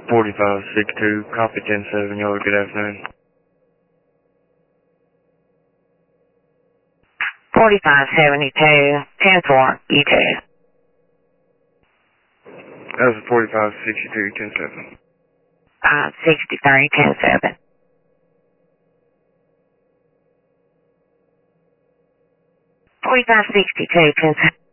4562, copy 10-7, y'all, good afternoon. 4572, 10-4, E2. That was 4562, 10-7. 63, 10-7. 4562, 10-7.